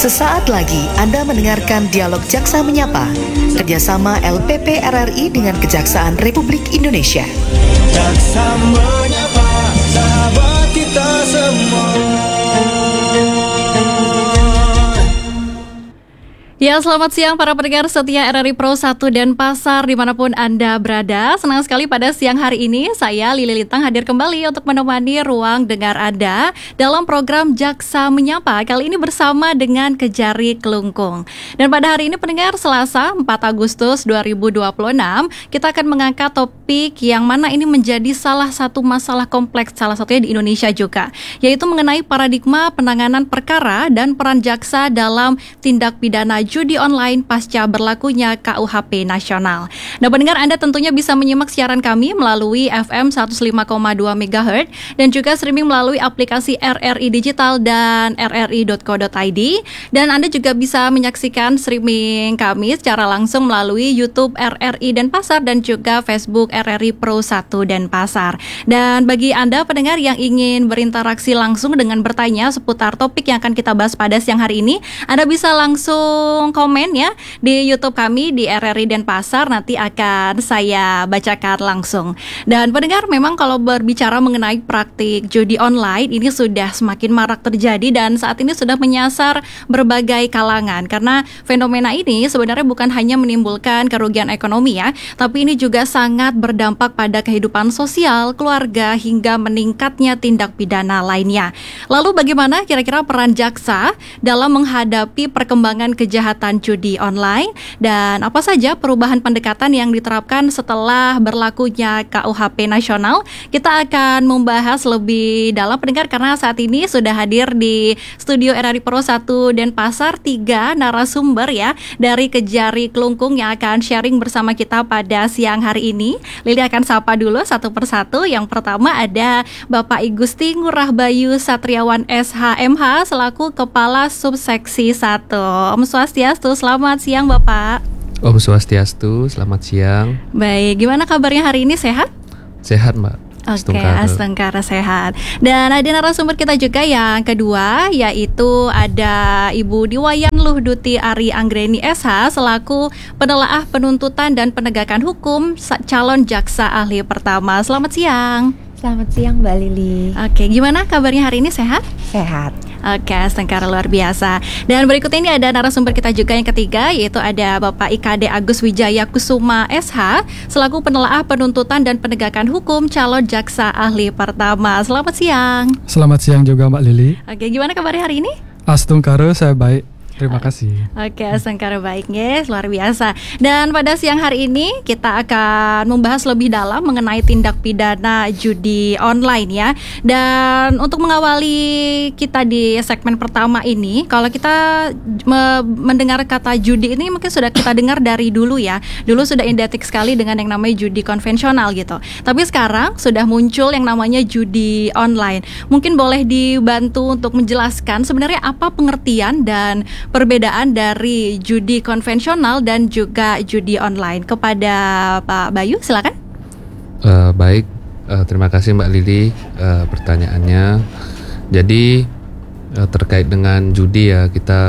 Sesaat lagi Anda mendengarkan Dialog Jaksa Menyapa, kerjasama LPP RRI dengan Kejaksaan Republik Indonesia. Jaksa Menyapa, sahabat kita semua. Ya, selamat siang para pendengar setia RRI Pro 1 Denpasar dimanapun Anda berada. Senang sekali pada siang hari ini saya Lili Lintang hadir kembali untuk menemani ruang dengar Anda dalam program Jaksa Menyapa. Kali ini bersama dengan Kejari Kelungkung. Dan pada hari ini pendengar, Selasa 4 Agustus 2026, kita akan mengangkat topik yang mana ini menjadi salah satu masalah kompleks, salah satunya di Indonesia juga, yaitu mengenai paradigma penanganan perkara dan peran jaksa dalam tindak pidana judi online pasca berlakunya KUHP nasional. Nah, pendengar, Anda tentunya bisa menyimak siaran kami melalui FM 105,2 MHz dan juga streaming melalui aplikasi RRI Digital dan rri.co.id. Dan Anda juga bisa menyaksikan streaming kami secara langsung melalui YouTube RRI Denpasar dan juga Facebook RRI Pro 1 Denpasar. Dan bagi Anda pendengar yang ingin berinteraksi langsung dengan bertanya seputar topik yang akan kita bahas pada siang hari ini, Anda bisa langsung komen ya di YouTube kami di RRI Denpasar, nanti akan saya bacakan langsung. Dan pendengar, memang kalau berbicara mengenai praktik judi online ini sudah semakin marak terjadi dan saat ini sudah menyasar berbagai kalangan, karena fenomena ini sebenarnya bukan hanya menimbulkan kerugian ekonomi ya, tapi ini juga sangat berdampak pada kehidupan sosial, keluarga, hingga meningkatnya tindak pidana lainnya. Lalu bagaimana kira-kira peran jaksa dalam menghadapi perkembangan kejahatan judi online, dan apa saja perubahan pendekatan yang diterapkan setelah berlakunya KUHP nasional? Kita akan membahas lebih dalam pendengar, karena saat ini sudah hadir di studio RRI Pro 1 Denpasar 3 narasumber ya dari Kejari Kelungkung yang akan sharing bersama kita pada siang hari ini. Lili akan sapa dulu satu persatu. Yang pertama ada Bapak I Gusti Ngurah Bayu Satriawan SHMH selaku Kepala Subseksi 1. Om Swastiastu, selamat siang Bapak. Om Swastiastu, selamat siang. Baik, gimana kabarnya hari ini, sehat? Sehat Mbak. Oke, Astungkara sehat. Dan ada narasumber kita juga yang kedua, yaitu ada Ibu Diwayan Luhduti Ari Anggreni SH selaku penelaah penuntutan dan penegakan hukum calon jaksa ahli pertama. Selamat siang. Selamat siang Mbak Lili. Oke, gimana kabarnya hari ini, sehat? Sehat. Oke, Astungkara luar biasa. Dan berikutnya ini ada narasumber kita juga yang ketiga, yaitu ada Bapak IKD Agus Wijaya Kusuma SH selaku penelaah penuntutan dan penegakan hukum calon jaksa ahli pertama. Selamat siang. Selamat siang juga Mbak Lili. Oke, gimana kabarnya hari ini? Astungkara, saya baik. Terima kasih. Oke, Astungkara baik, guys, luar biasa. Dan pada siang hari ini kita akan membahas lebih dalam mengenai tindak pidana judi online ya. Dan untuk mengawali kita di segmen pertama ini, kalau kita mendengar kata judi ini mungkin sudah kita dengar dari dulu ya. Dulu sudah identik sekali dengan yang namanya judi konvensional gitu. Tapi sekarang sudah muncul yang namanya judi online. Mungkin boleh dibantu untuk menjelaskan sebenarnya apa pengertian dan perbedaan dari judi konvensional dan juga judi online. Kepada Pak Bayu, silakan. Baik, terima kasih Mbak Lili pertanyaannya. Jadi terkait dengan judi ya,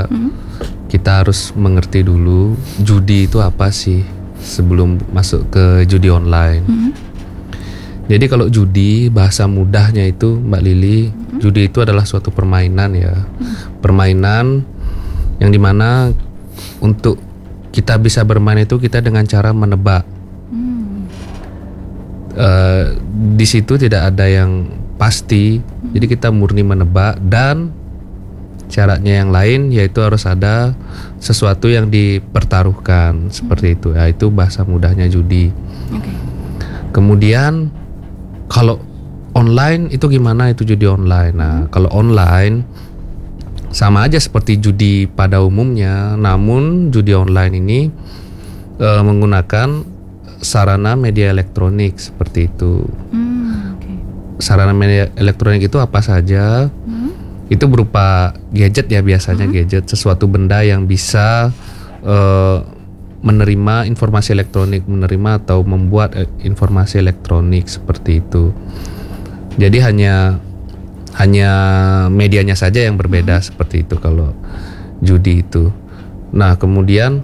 kita harus mengerti dulu judi itu apa sih sebelum masuk ke judi online. Jadi kalau judi, bahasa mudahnya itu Mbak Lili, judi itu adalah suatu permainan ya, permainan yang dimana untuk kita bisa bermain itu kita dengan cara menebak. Di situ tidak ada yang pasti, jadi kita murni menebak, dan syaratnya yang lain yaitu harus ada sesuatu yang dipertaruhkan seperti itu. Ya, itu bahasa mudahnya judi. Kemudian kalau online itu gimana, itu judi online. Nah, kalau online sama aja seperti judi pada umumnya, namun judi online ini menggunakan sarana media elektronik seperti itu. Sarana media elektronik itu apa saja? Itu berupa gadget ya, biasanya gadget, sesuatu benda yang bisa menerima informasi elektronik, menerima atau membuat informasi elektronik seperti itu. Jadi hanya medianya saja yang berbeda seperti itu. Kalau judi itu. Nah, kemudian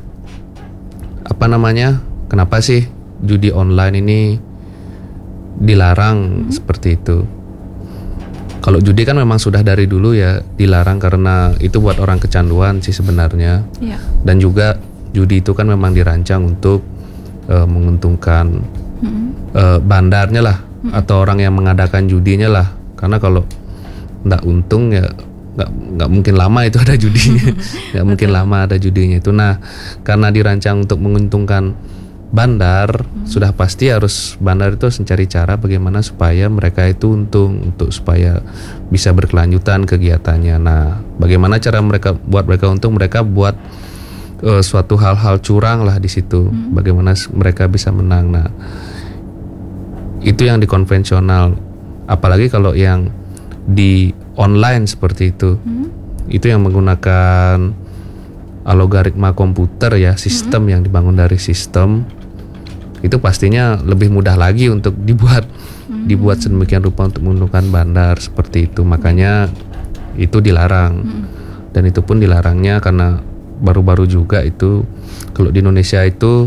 kenapa sih judi online ini dilarang seperti itu? Kalau judi kan memang sudah dari dulu ya dilarang karena itu buat orang kecanduan sih sebenarnya. Iya. Dan juga judi itu kan memang dirancang untuk menguntungkan bandarnya lah, atau orang yang mengadakan judinya lah. Karena kalau nggak untung ya nggak mungkin lama itu ada judinya, nggak mungkin lama ada judinya itu. Nah, karena dirancang untuk menguntungkan bandar, sudah pasti harus bandar itu mencari cara bagaimana supaya mereka itu untung, untuk supaya bisa berkelanjutan kegiatannya. Nah, bagaimana cara mereka untung? Mereka buat suatu hal-hal curang lah di situ. Bagaimana mereka bisa menang. Nah, itu yang di konvensional. Apalagi kalau yang di online seperti itu, itu yang menggunakan algoritma komputer ya, sistem yang dibangun dari sistem. Itu pastinya lebih mudah lagi untuk dibuat sedemikian rupa untuk menguntungkan bandar seperti itu. Makanya itu dilarang. Dan itu pun dilarangnya karena baru-baru juga itu, kalau di Indonesia itu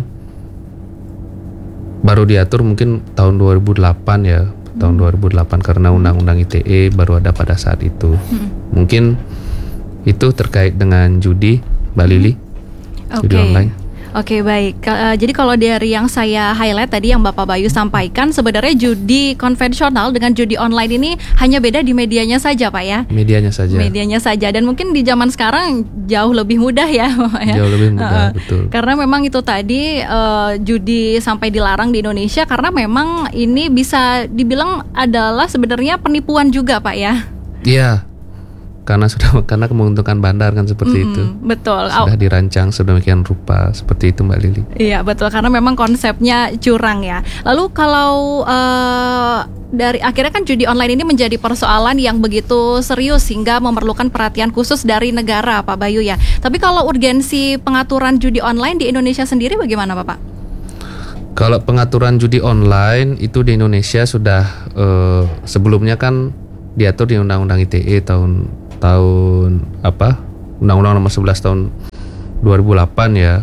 baru diatur mungkin tahun 2008 ya, tahun 2008 karena Undang-Undang ITE baru ada pada saat itu. Mungkin itu terkait dengan judi, Mbak Lili. Judi online. Oke, baik. Jadi kalau dari yang saya highlight tadi yang Bapak Bayu sampaikan, sebenarnya judi konvensional dengan judi online ini hanya beda di medianya saja, Pak ya? Medianya saja. Medianya saja. Dan mungkin di zaman sekarang jauh lebih mudah ya, Pak ya? Jauh lebih mudah, betul. Karena memang itu tadi judi sampai dilarang di Indonesia karena memang ini bisa dibilang adalah sebenarnya penipuan juga, Pak ya? Iya. Karena menguntungkan bandar kan seperti itu. Betul. Sudah dirancang sedemikian rupa seperti itu, Mbak Lili. Iya, betul, karena memang konsepnya curang ya. Lalu kalau dari akhirnya kan judi online ini menjadi persoalan yang begitu serius hingga memerlukan perhatian khusus dari negara, Pak Bayu ya. Tapi kalau urgensi pengaturan judi online di Indonesia sendiri bagaimana, Bapak? Kalau pengaturan judi online itu di Indonesia sudah sebelumnya kan diatur di Undang-Undang ITE Undang-Undang nomor 11 tahun 2008 ya.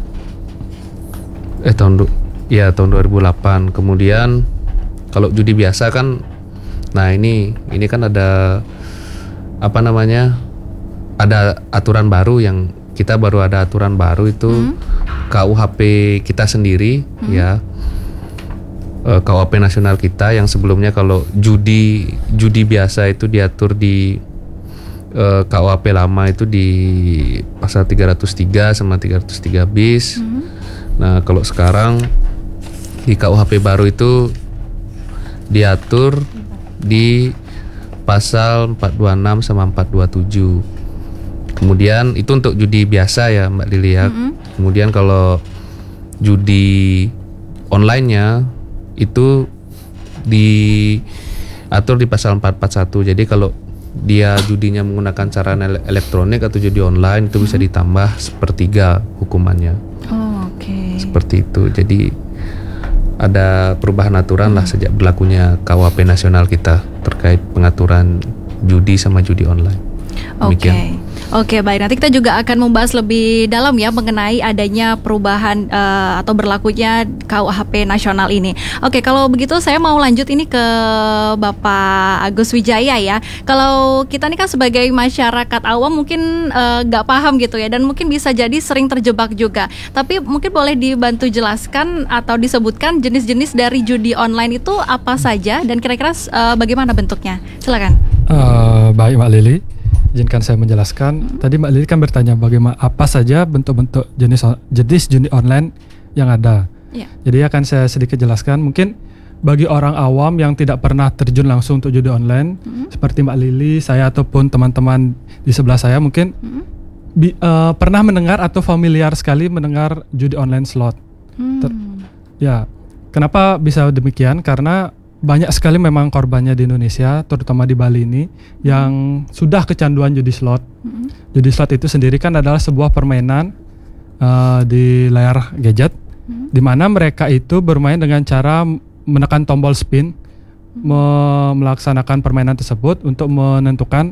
Tahun 2008. Kemudian kalau judi biasa kan, nah ini kan ada ada aturan baru yang kita baru ada aturan baru itu KUHP kita sendiri ya. KUHP nasional kita yang sebelumnya kalau judi biasa itu diatur di KUHP lama itu di pasal 303 sama 303 bis. Nah, kalau sekarang di KUHP baru itu diatur di pasal 426 sama 427. Kemudian itu untuk judi biasa ya, Mbak Lili ya. Kemudian kalau judi online-nya itu diatur di pasal 441. Jadi kalau dia judinya menggunakan cara elektronik atau judi online itu bisa ditambah 1/3 hukumannya. Oke. Seperti itu. Jadi ada perubahan aturan lah sejak berlakunya KUHP nasional kita terkait pengaturan judi sama judi online. Oke, baik. Nanti kita juga akan membahas lebih dalam ya mengenai adanya perubahan atau berlakunya KUHP nasional ini. Oke, kalau begitu saya mau lanjut ini ke Bapak Agus Wijaya ya. Kalau kita ini kan sebagai masyarakat awam mungkin nggak paham gitu ya, dan mungkin bisa jadi sering terjebak juga. Tapi mungkin boleh dibantu jelaskan atau disebutkan jenis-jenis dari judi online itu apa saja dan kira-kira bagaimana bentuknya? Silakan. Baik, Mbak Lili. Izinkan saya menjelaskan. Tadi Mbak Lili kan bertanya bagaimana apa saja bentuk-bentuk jenis judi online yang ada. Jadi akan saya sedikit jelaskan. Mungkin bagi orang awam yang tidak pernah terjun langsung untuk judi online, seperti Mbak Lili, saya ataupun teman-teman di sebelah saya mungkin pernah mendengar atau familiar sekali mendengar judi online slot. Kenapa bisa demikian? Karena banyak sekali memang korbannya di Indonesia, terutama di Bali ini, yang sudah kecanduan judi slot. Judi slot itu sendiri kan adalah sebuah permainan di layar gadget, di mana mereka itu bermain dengan cara menekan tombol spin, melaksanakan permainan tersebut untuk menentukan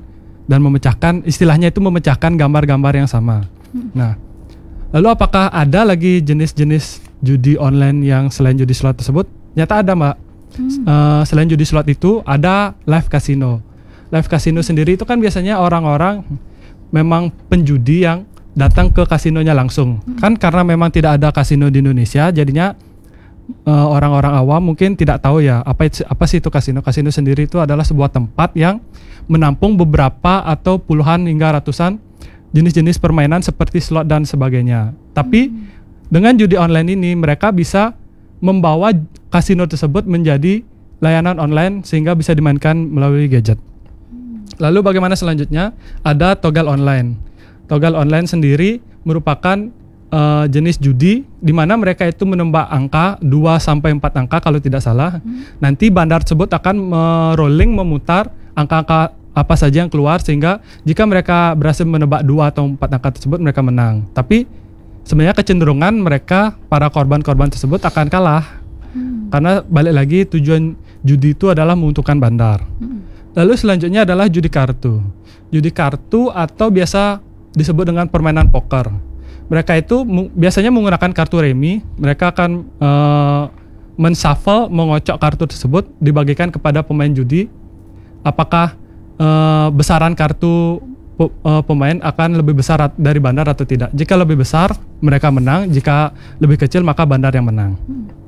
dan memecahkan, istilahnya itu memecahkan gambar-gambar yang sama. Nah, lalu apakah ada lagi jenis-jenis judi online yang selain judi slot tersebut? Nyata ada, Mbak. Selain judi slot itu ada live casino. Live casino sendiri itu kan biasanya orang-orang memang penjudi yang datang ke kasinonya langsung. Kan karena memang tidak ada kasino di Indonesia, jadinya orang-orang awam mungkin tidak tahu ya apa sih itu kasino. Kasino sendiri itu adalah sebuah tempat yang menampung beberapa atau puluhan hingga ratusan jenis-jenis permainan seperti slot dan sebagainya. Tapi dengan judi online ini mereka bisa membawa kasino tersebut menjadi layanan online sehingga bisa dimainkan melalui gadget. Lalu bagaimana selanjutnya? Ada togel online. Togel online sendiri merupakan jenis judi di mana mereka itu menembak angka 2-4 angka kalau tidak salah. Nanti bandar tersebut akan memutar angka-angka apa saja yang keluar, sehingga jika mereka berhasil menebak 2 atau 4 angka tersebut mereka menang. Tapi sebenarnya kecenderungan mereka, para korban-korban tersebut akan kalah. Karena balik lagi tujuan judi itu adalah menguntungkan bandar. Lalu selanjutnya adalah judi kartu. Judi kartu atau biasa disebut dengan permainan poker. Mereka itu biasanya menggunakan kartu remi. Mereka akan menshuffle, mengocok kartu tersebut, dibagikan kepada pemain judi. Apakah besaran kartu pemain akan lebih besar dari bandar atau tidak? Jika lebih besar, mereka menang. Jika lebih kecil, maka bandar yang menang.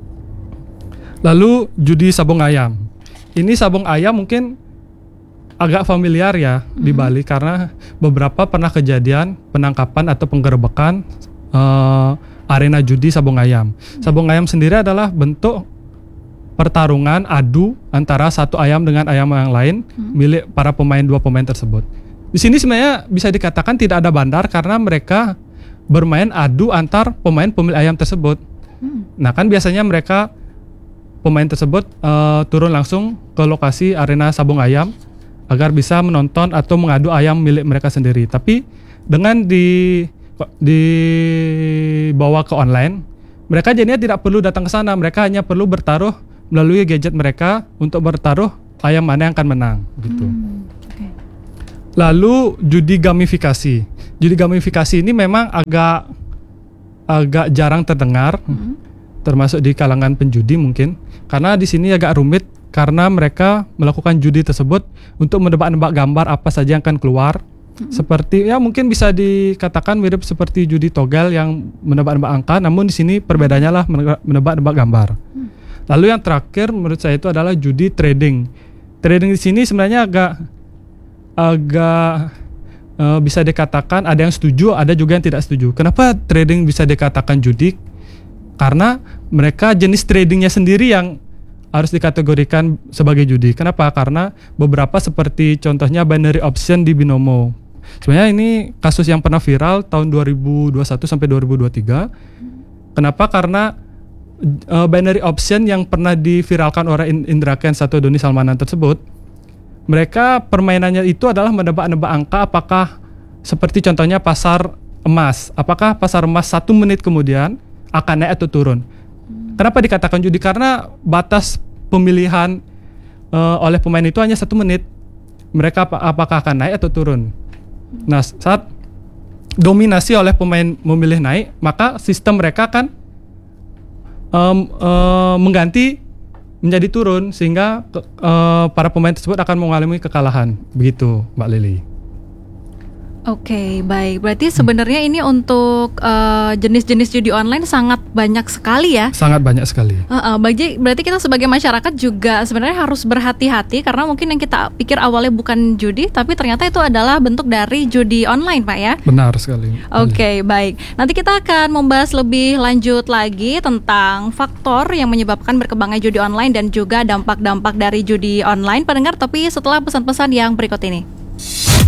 Lalu judi sabung ayam. Ini sabung ayam mungkin agak familiar ya di Bali karena beberapa pernah kejadian penangkapan atau penggerebekan arena judi sabung ayam. Sabung ayam sendiri adalah bentuk pertarungan adu antara satu ayam dengan ayam yang lain milik para dua pemain tersebut. Di sini sebenarnya bisa dikatakan tidak ada bandar karena mereka bermain adu antar pemain pemilik ayam tersebut. Nah kan biasanya mereka pemain tersebut turun langsung ke lokasi arena sabung ayam agar bisa menonton atau mengadu ayam milik mereka sendiri. Tapi dengan dibawa ke online, mereka jadinya tidak perlu datang ke sana. Mereka hanya perlu bertaruh melalui gadget mereka untuk bertaruh ayam mana yang akan menang. Gitu. Lalu judi gamifikasi. Judi gamifikasi ini memang agak jarang terdengar, termasuk di kalangan penjudi mungkin, karena di sini agak rumit. Karena mereka melakukan judi tersebut untuk menebak-nebak gambar apa saja yang akan keluar. Seperti ya mungkin bisa dikatakan mirip seperti judi togel yang menebak-nebak angka, namun di sini perbedaannya lah menebak-nebak gambar. Lalu yang terakhir menurut saya itu adalah judi trading. Trading di sini sebenarnya agak bisa dikatakan ada yang setuju, ada juga yang tidak setuju. Kenapa trading bisa dikatakan judi? Karena mereka jenis tradingnya sendiri yang harus dikategorikan sebagai judi. Kenapa? Karena beberapa seperti contohnya binary option di Binomo. Sebenarnya ini kasus yang pernah viral tahun 2021 sampai 2023. Kenapa? Karena binary option yang pernah diviralkan oleh Indra Kents atau Doni Salmanan tersebut, mereka permainannya itu adalah menebak-nebak angka apakah seperti contohnya pasar emas. Apakah pasar emas 1 menit kemudian akan naik atau turun. Kenapa dikatakan judi? Karena batas pemilihan oleh pemain itu hanya 1 menit. Mereka apakah akan naik atau turun. Nah, saat dominasi oleh pemain memilih naik, maka sistem mereka akan mengganti menjadi turun, sehingga para pemain tersebut akan mengalami kekalahan. Begitu, Mbak Lili. Oke, baik. Berarti sebenarnya ini untuk jenis-jenis judi online sangat banyak sekali ya? Sangat banyak sekali. Berarti kita sebagai masyarakat juga sebenarnya harus berhati-hati karena mungkin yang kita pikir awalnya bukan judi, tapi ternyata itu adalah bentuk dari judi online, Pak ya? Benar sekali. Oke, baik. Nanti kita akan membahas lebih lanjut lagi tentang faktor yang menyebabkan berkembangnya judi online dan juga dampak-dampak dari judi online, pendengar, tapi setelah pesan-pesan yang berikut ini.